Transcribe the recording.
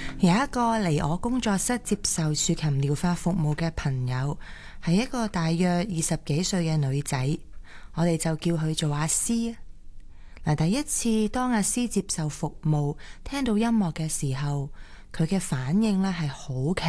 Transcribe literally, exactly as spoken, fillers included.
有一個嚟我工作室接受豎琴療法服務嘅朋友，係一個大約二十幾歲嘅女仔，我哋就叫佢做阿詩。嗱，第一次當阿詩接受服務，聽到音樂嘅時候，佢嘅反應咧係好